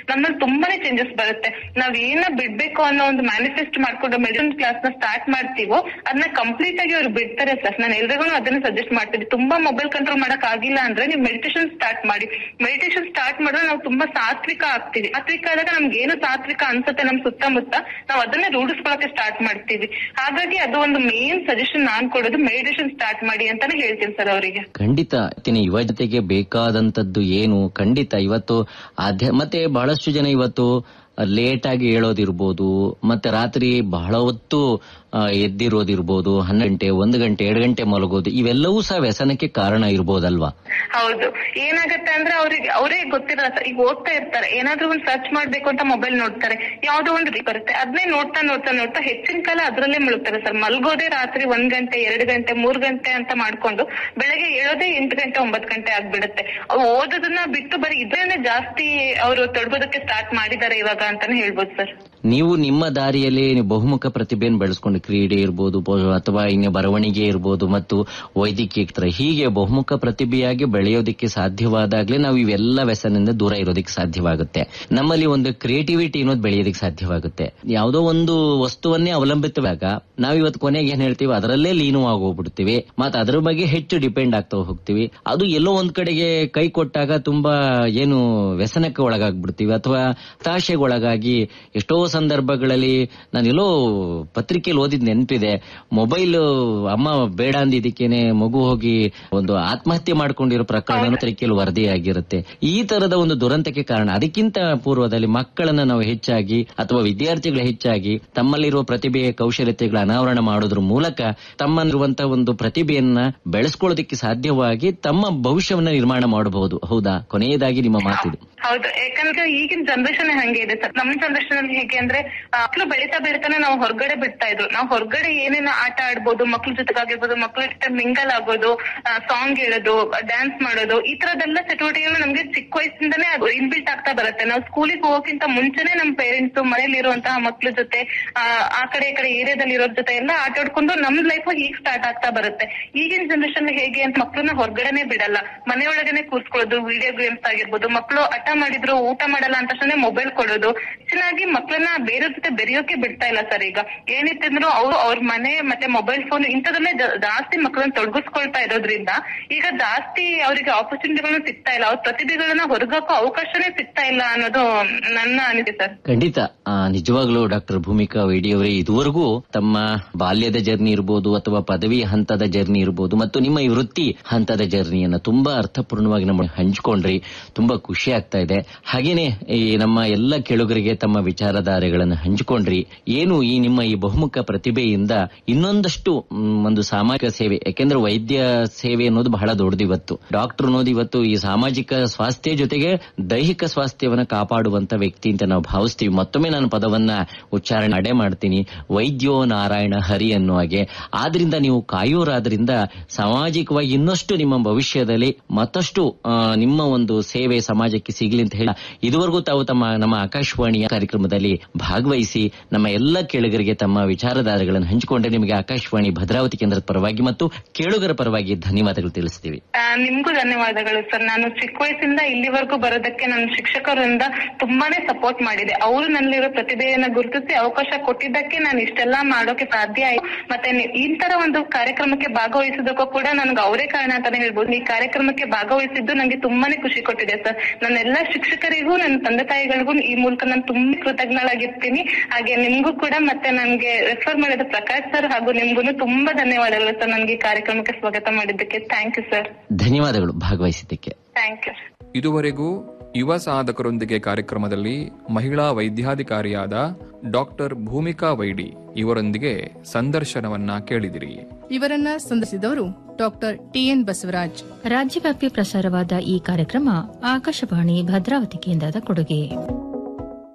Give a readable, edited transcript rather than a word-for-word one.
ನಮ್ಮಲ್ಲಿ ತುಂಬಾನೇ ಚೇಂಜಸ್ ಬರುತ್ತೆ. ನಾವ್ ಏನ ಬಿಡ್ಬೇಕು ಅನ್ನೋ ಒಂದು ಮ್ಯಾನಿಫೆಸ್ಟ್ ಮಾಡ್ಕೊಂಡು ಮೆಡಿಸಿನ್ ಕ್ಲಾಸ್ ನ ಸ್ಟಾರ್ಟ್ ಮಾಡ್ತೀವೋ ಅದನ್ನ ಕಂಪ್ಲೀಟ್ ಆಗಿ ಅವ್ರು ಬಿಡ್ತಾರೆ ಸರ್. ನಾನು ಎಲ್ರಿಗೂ ಅದನ್ನ ಸಜೆಸ್ಟ್ ಮಾಡ್ತೀನಿ. ತುಂಬಾ ಮೊಬೈಲ್ ಕಂಟ್ರೋಲ್ ಮಾಡಕ್ ಆಗಿಲ್ಲ ಅಂದ್ರೆ ನೀವು ಮೆಡಿಟೇಷನ್ ಸ್ಟಾರ್ಟ್ ಮಾಡಿ. ಮೆಡಿಟೇಷನ್ ಸ್ಟಾರ್ಟ್ ಮಾಡಿದ್ರೆ ನಾವು ತುಂಬಾ ಸಾತ್ವಿಕ ಆಗ್ತೀವಿ. ಸಾತ್ವಿಕ ಆದಾಗ ನಮ್ಗೆ ಏನು ಸಾತ್ವಿಕ ಅನ್ಸುತ್ತೆ ನಮ್ ಸುತ್ತಮುತ್ತ ನಾವು ಅದನ್ನೇ ರೂಢಿಸ್ಕೊಳಕ್ಕೆ ಸ್ಟಾರ್ಟ್ ಮಾಡ್ತೀವಿ. ಹಾಗಾಗಿ ಅದು ಒಂದು ಮೇನ್ ಸಜೆಷನ್ ನಾನ್ ಕೊಡೋದು, ಮೆಡಿಟೇಷನ್ ಸ್ಟಾರ್ಟ್ ಮಾಡಿ ಅಂತಾನೆ ಹೇಳ್ತೀನಿ ಸರ್ ಅವರಿಗೆ. ಖಂಡಿತ ಯುವ ಜೊತೆಗೆ ಬೇಕಾದಂತದ್ದು ಏನು ಖಂಡಿತ ಇವತ್ತು ಮತ್ತೆ ಬಹಳಷ್ಟು ಜನ ಇವತ್ತು ಲೇಟ್ ಆಗಿ ಹೇಳೋದಿರ್ಬೋದು, ಮತ್ತೆ ರಾತ್ರಿ ಬಹಳ ಹೊತ್ತು ಎದ್ದಿರೋದಿರ್ಬೋದು, 12 ಗಂಟೆ 1 ಗಂಟೆ 2 ಗಂಟೆ ಮಲಗೋದು, ಇವೆಲ್ಲವೂ ಸಹ ವ್ಯಸನಕ್ಕೆ ಕಾರಣ ಇರ್ಬೋದಲ್ವಾ? ಹೌದು. ಏನಾಗತ್ತೆ ಅಂದ್ರೆ ಅವರೇ ಗೊತ್ತಿರಲ್ಲ ಸರ್. ಈಗ ಓದ್ತಾ ಇರ್ತಾರೆ, ಏನಾದ್ರೂ ಒಂದು ಸರ್ಚ್ ಮಾಡ್ಬೇಕು ಅಂತ ಮೊಬೈಲ್ ನೋಡ್ತಾರೆ, ಯಾವ್ದೋ ಒಂದು ಬರುತ್ತೆ, ಅದನ್ನೇ ನೋಡ್ತಾ ನೋಡ್ತಾ ನೋಡ್ತಾ ಹೆಚ್ಚಿನ ಕಾಲ ಅದ್ರಲ್ಲೇ ಮುಳುಗ್ತಾರೆ ಸರ್. ಮಲ್ಗೋದೇ ರಾತ್ರಿ 1 ಗಂಟೆ 2 ಗಂಟೆ 3 ಗಂಟೆ ಅಂತ ಮಾಡ್ಕೊಂಡು ಬೆಳಗ್ಗೆ ಏಳೋದೇ 8 ಗಂಟೆ 9 ಗಂಟೆ ಆಗ್ಬಿಡುತ್ತೆ. ಅವ್ರು ಓದೋದನ್ನ ಬಿಟ್ಟು ಬರೀ ಇದ್ರೇನೆ ಜಾಸ್ತಿ ಅವರು ತೊಡಗೋದಕ್ಕೆ ಸ್ಟಾರ್ಟ್ ಮಾಡಿದ್ದಾರೆ ಇವಾಗ ಅಂತಾನೆ ಹೇಳ್ಬೋದು ಸರ್. ನೀವು ನಿಮ್ಮ ದಾರಿಯಲ್ಲಿ ಬಹುಮುಖ ಪ್ರತಿಭೆಯನ್ನು ಬೆಳೆಸ್ಕೊಂಡು ಕ್ರೀಡೆ ಇರ್ಬೋದು ಅಥವಾ ಇನ್ನು ಬರವಣಿಗೆ ಇರ್ಬೋದು ಮತ್ತು ವೈದ್ಯಕೀಯ ಹೀಗೆ ಬಹುಮುಖ ಪ್ರತಿಭೆಯಾಗಿ ಬೆಳೆಯೋದಕ್ಕೆ ಸಾಧ್ಯವಾದಾಗ್ಲೇ ನಾವು ಇವೆಲ್ಲ ವ್ಯಸನದಿಂದ ದೂರ ಇರೋದಕ್ಕೆ ಸಾಧ್ಯವಾಗುತ್ತೆ. ನಮ್ಮಲ್ಲಿ ಒಂದು ಕ್ರಿಯೇಟಿವಿಟಿ ಅನ್ನೋದು ಬೆಳೆಯೋದಕ್ಕೆ ಸಾಧ್ಯವಾಗುತ್ತೆ. ಯಾವುದೋ ಒಂದು ವಸ್ತುವನ್ನೇ ಅವಲಂಬಿತವಾಗ ನಾವು ಇವತ್ತು ಕೊನೆಗೆ ಏನ್ ಹೇಳ್ತೀವಿ, ಅದರಲ್ಲೇ ಲೀನವಾಗಿ ಹೋಗ್ಬಿಡ್ತೀವಿ, ಮತ್ತೆ ಅದರ ಬಗ್ಗೆ ಹೆಚ್ಚು ಡಿಪೆಂಡ್ ಆಗ್ತಾ ಹೋಗ್ತೀವಿ. ಅದು ಎಲ್ಲೋ ಒಂದ್ ಕಡೆಗೆ ಕೈ ಕೊಟ್ಟಾಗ ತುಂಬಾ ಏನು ವ್ಯಸನಕ್ಕೆ ಒಳಗಾಗ್ಬಿಡ್ತೀವಿ ಅಥವಾ ಹತಾಶೆಗೆ ಒಳಗಾಗಿ ಎಷ್ಟೋ ಸಂದರ್ಭಗಳಲ್ಲಿ ನಾನೆಲ್ಲೋ ಪತ್ರಿಕೆಯಲ್ಲಿ ಓದಿದ್ ನೆನಪಿದೆ, ಮೊಬೈಲ್ ಅಮ್ಮ ಬೇಡ ಅಂದಿದ್ದಕ್ಕೇನೆ ಮಗು ಹೋಗಿ ಒಂದು ಆತ್ಮಹತ್ಯೆ ಮಾಡ್ಕೊಂಡಿರೋ ಪ್ರಕರಣ ಪತ್ರಿಕೆಯಲ್ಲಿ ವರದಿಯಾಗಿರುತ್ತೆ. ಈ ತರದ ಒಂದು ದುರಂತಕ್ಕೆ ಕಾರಣ ಅದಕ್ಕಿಂತ ಪೂರ್ವದಲ್ಲಿ ಮಕ್ಕಳನ್ನ ನಾವು ಹೆಚ್ಚಾಗಿ ಅಥವಾ ವಿದ್ಯಾರ್ಥಿಗಳು ಹೆಚ್ಚಾಗಿ ತಮ್ಮಲ್ಲಿರುವ ಪ್ರತಿಭೆಯ ಕೌಶಲ್ಯತೆಗಳ ಅನಾವರಣ ಮಾಡೋದ್ರ ಮೂಲಕ ತಮ್ಮಲ್ಲಿರುವಂತಹ ಒಂದು ಪ್ರತಿಭೆಯನ್ನ ಬೆಳೆಸ್ಕೊಳ್ಳೋದಕ್ಕೆ ಸಾಧ್ಯವಾಗಿ ತಮ್ಮ ಭವಿಷ್ಯವನ್ನ ನಿರ್ಮಾಣ ಮಾಡಬಹುದು. ಹೌದಾ? ಕೊನೆಯದಾಗಿ ನಿಮ್ಮ ಮಾತಿದು. ಹೌದು, ಯಾಕಂದ್ರೆ ಈಗಿನ ಜನರೇಷನ್ ಹಂಗೆ ಇದೆ ಸರ್. ನಮ್ಮ ಜನರೇಷನ್ ಅಲ್ಲಿ ಹೇಗೆ ಅಂದ್ರೆ ಮಕ್ಕಳು ಬೆಳೀತಾನೆ ನಾವು ಹೊರಗಡೆ ಬಿಡ್ತಾ ಇದ್ರು. ನಾವು ಹೊರಗಡೆ ಏನೇನು ಆಟ ಆಡ್ಬೋದು, ಮಕ್ಳ ಜೊತೆಗಾಗಿರ್ಬೋದು, ಮಕ್ಳ ಜೊತೆ ಮಿಂಗಲ್ ಆಗೋದು, ಸಾಂಗ್ ಹೇಳೋದು, ಡ್ಯಾನ್ಸ್ ಮಾಡೋದು, ಈ ತರದೆಲ್ಲ ಚಟುವಟಿಕೆಗಳು ನಮ್ಗೆ ಚಿಕ್ಕ ವಯಸ್ಸಿಂದಾನೇ ಇನ್ಬಿಲ್ಟ್ ಆಗ್ತಾ ಬರುತ್ತೆ. ನಾವು ಸ್ಕೂಲಿಗೆ ಹೋಗೋಕ್ಕಿಂತ ಮುಂಚೆನೆ ನಮ್ಮ ಪೇರೆಂಟ್ಸ್ ಮನೇಲಿ ಇರುವಂತಹ ಮಕ್ಳ ಜೊತೆ ಆ ಕಡೆ ಈ ಕಡೆ ಏರಿಯಾದಲ್ಲಿ ಇರೋ ಜೊತೆ ಎಲ್ಲ ಆಟ ಆಡ್ಕೊಂಡು ನಮ್ ಲೈಫ್ ಹೀಗೆ ಸ್ಟಾರ್ಟ್ ಆಗ್ತಾ ಬರುತ್ತೆ. ಈಗಿನ ಜನರೇಷನ್ ಹೇಗೆ ಅಂತ ಮಕ್ಳನ್ನ ಹೊರಗಡೆನೆ ಬಿಡಲ್ಲ, ಮನೆಯೊಳಗನೆ ಕೂರ್ಸ್ಕೊಳ್ಳೋದು, ವಿಡಿಯೋ ಗೇಮ್ಸ್ ಆಗಿರ್ಬೋದು, ಮಕ್ಳು ಹಠ ಮಾಡಿದ್ರು ಊಟ ಮಾಡಲ್ಲ ಅಂತ ಮೊಬೈಲ್ ಕೊಡೋದು, ಚೆನ್ನಾಗಿ ಮಕ್ಳನ್ನ ಬೇರೆ ಜೊತೆ ಬೆರೆಯೋಕೆ ಬಿಡ್ತಾ ಇಲ್ಲ ಸರ್. ಈಗ ಏನಿತ್ತಂದ್ರು ಅವ್ರ ಮನೆ ಮತ್ತೆ ಮೊಬೈಲ್ ಫೋನ್ ಇಂಥದಲ್ಲೇ ಜಾಸ್ತಿ ಮಕ್ಕಳನ್ನ ತೊಡಗಿಸ್ಕೊಳ್ತಾ ಇರೋದ್ರಿಂದ ಈಗ ಜಾಸ್ತಿ ಅವರಿಗೆ ಆಪರ್ಚುನಿಟಿಗಳನ್ನ ಸಿಗ್ತಾ ಇಲ್ಲ, ಅವ್ರ ಪ್ರತಿಭೆಗಳನ್ನ ಹೊರಗಾಕೋ ಅವಕಾಶನೇ ಸಿಗ್ತಾ ಇಲ್ಲ ಅನ್ನೋದು ನನ್ನ ಅನಿಸಿಕೆ ಸರ್. ಖಂಡಿತ ನಿಜವಾಗ್ಲೂ ಡಾಕ್ಟರ್ ಭೂಮಿಕಾ ವೈಡಿ ಅವರೇ ಇದುವರೆಗೂ ತಮ್ಮ ಬಾಲ್ಯದ ಜರ್ನಿ ಇರ್ಬೋದು ಅಥವಾ ಪದವಿ ಹಂತದ ಜರ್ನಿ ಇರ್ಬೋದು ಮತ್ತು ನಿಮ್ಮ ಈ ವೃತ್ತಿ ಹಂತದ ಜರ್ನಿಯನ್ನ ತುಂಬಾ ಅರ್ಥಪೂರ್ಣವಾಗಿ ನಮ್ಮ ಹಂಚಿಕೊಂಡ್ರಿ. ತುಂಬಾ ಖುಷಿ ಆಗ್ತಾ ಇದೆ. ಹಾಗೇನೆ ಈ ನಮ್ಮ ಎಲ್ಲ ಕೇಳುಗರಿಗೆ ತಮ್ಮ ವಿಚಾರಧಾರೆಗಳನ್ನು ಹಂಚಿಕೊಂಡ್ರಿ. ಏನು ಈ ನಿಮ್ಮ ಈ ಬಹುಮುಖ ಪ್ರತಿಭೆಯಿಂದ ಇನ್ನೊಂದಷ್ಟು ಒಂದು ಸಾಮಾಜಿಕ ಸೇವೆ, ಯಾಕೆಂದ್ರೆ ವೈದ್ಯ ಸೇವೆ ಅನ್ನೋದು ಬಹಳ ದೊಡ್ಡದು. ಇವತ್ತು ಡಾಕ್ಟರ್ ಅನ್ನೋದು ಇವತ್ತು ಈ ಸಾಮಾಜಿಕ ಸ್ವಾಸ್ಥ್ಯ ಜೊತೆಗೆ ದೈಹಿಕ ಸ್ವಾಸ್ಥ್ಯವನ್ನ ಕಾಪಾಡುವಂತ ವ್ಯಕ್ತಿ ಅಂತ ನಾವು ಭಾವಿಸ್ತೀವಿ. ಮತ್ತೊಮ್ಮೆ ನಾನು ಪದವನ್ನ ಉಚ್ಚಾರಣೆ ಅಡೆ ಮಾಡ್ತೀನಿ, ವೈದ್ಯೋ ನಾರಾಯಣ ಹರಿ ಅನ್ನೋ ಹಾಗೆ. ಆದ್ರಿಂದ ನೀವು ಕಾಯೋರಾದ್ರಿಂದ ಸಾಮಾಜಿಕವಾಗಿ ಇನ್ನಷ್ಟು ನಿಮ್ಮ ಭವಿಷ್ಯದಲ್ಲಿ ಮತ್ತಷ್ಟು ನಿಮ್ಮ ಒಂದು ಸೇವೆ ಸಮಾಜಕ್ಕೆ ಸಿಗಲಿ ಅಂತ ಹೇಳಿ ಇದುವರೆಗೂ ತಾವು ನಮ್ಮ ಆಕಾಶವಾಣಿಯ ಕಾರ್ಯಕ್ರಮದಲ್ಲಿ ಭಾಗವಹಿಸಿ ನಮ್ಮ ಎಲ್ಲ ಕೇಳುಗರಿಗೆ ತಮ್ಮ ವಿಚಾರಧಾರೆಗಳನ್ನು ಹಂಚಿಕೊಂಡ್ರೆ ನಿಮಗೆ ಆಕಾಶವಾಣಿ ಭದ್ರಾವತಿ ಕೇಂದ್ರದ ಪರವಾಗಿ ಮತ್ತು ಕೇಳುಗರ ಪರವಾಗಿ ಧನ್ಯವಾದಗಳು ತಿಳಿಸ್ತೀವಿ. ನಿಮ್ಗೂ ಧನ್ಯವಾದಗಳು ಸರ್. ನಾನು ಚಿಕ್ಕ ವಯಸ್ಸಿಂದ ಇಲ್ಲಿವರೆಗೂ ಬರೋದಕ್ಕೆ ನನ್ನ ಶಿಕ್ಷಕರಿಂದ ತುಂಬಾನೇ ಸಪೋರ್ಟ್ ಮಾಡಿದೆ. ಅವರು ನನ್ನಲ್ಲಿರೋ ಪ್ರತಿಭೆಯನ್ನ ಗುರುತಿಸಿ ಅವಕಾಶ ಕೊಟ್ಟಿದ್ದಕ್ಕೆ ನಾನು ಇಷ್ಟೆಲ್ಲ ಮಾಡೋಕೆ ಸಾಧ್ಯ ಆಯ್ತು. ಮತ್ತೆ ಇಂತರ ಒಂದು ಕಾರ್ಯಕ್ರಮಕ್ಕೆ ಭಾಗವಹಿಸೋದಕ್ಕೂ ಕೂಡ ನನ್ಗೆ ಅವರೇ ಕಾರಣ ಅಂತಾನೆ ಹೇಳ್ಬೋದು. ಈ ಕಾರ್ಯಕ್ರಮಕ್ಕೆ ಭಾಗವಹಿಸಿದ್ದು ನಂಗೆ ತುಂಬಾನೇ ಖುಷಿ ಕೊಟ್ಟಿದೆ ಸರ್. ನನ್ನೆಲ್ಲ ಶಿಕ್ಷಕರಿಗೂ ನನ್ನ ತಂದೆ ತಾಯಿಗಳಿಗೂ ಈ ಮೂಲಕ ನಾನು ತುಂಬಾ ಕೃತಜ್ಞಳಾಗಿರ್ತೀನಿ. ಹಾಗೆ ನಿಮ್ಗೂ ಕೂಡ ಮತ್ತೆ ನನ್ಗೆ ರೆಫರ್ ಮಾಡಿದ ಪ್ರಕಾಶ್ ಸರ್ ಹಾಗೂ ನಿಮ್ಗೂ ತುಂಬಾ ಧನ್ಯವಾದಗಳು ಸರ್. ನನ್ಗೆ ಈ ಕಾರ್ಯಕ್ರಮಕ್ಕೆ ಸ್ವಾಗತ ಮಾಡಿದ್ದಕ್ಕೆ ಥ್ಯಾಂಕ್ ಯು ಸರ್. ಧನ್ಯವಾದಗಳು ಭಾಗವಹಿಸಿದ್ದಕ್ಕೆ. Thank you. ಇದುವರೆಗೂ ಯುವ ಸಾಧಕರೊಂದಿಗೆ ಕಾರ್ಯಕ್ರಮದಲ್ಲಿ ಮಹಿಳಾ ವೈದ್ಯಾಧಿಕಾರಿಯಾದ ಡಾಕ್ಟರ್ ಭೂಮಿಕಾ ವೈಡಿ ಇವರೊಂದಿಗೆ ಸಂದರ್ಶನವನ್ನ ಕೇಳಿದಿರಿ. ಇವರನ್ನ ಸಂದರ್ಶಿಸಿದವರು ಡಾಕ್ಟರ್ ಟಿಎನ್ ಬಸವರಾಜ್. ರಾಜ್ಯವ್ಯಾಪಿ ಪ್ರಸಾರವಾದ ಈ ಕಾರ್ಯಕ್ರಮ ಆಕಾಶವಾಣಿ ಭದ್ರಾವತಿ ಕೇಂದ್ರದ ಕೊಡುಗೆ.